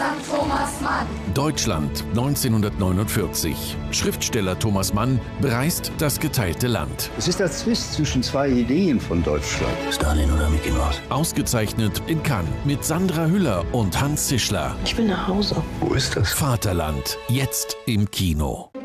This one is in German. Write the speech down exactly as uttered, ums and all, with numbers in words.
Sankt Thomas Mann. Deutschland neunzehnhundertneunundvierzig. Schriftsteller Thomas Mann bereist das geteilte Land. Es ist der Zwist zwischen zwei Ideen von Deutschland. Stalin oder Mickey Mouse? Ausgezeichnet in Cannes mit Sandra Hüller und Hans Zischler. Ich will nach Hause. Wo ist das? Vaterland, jetzt im Kino.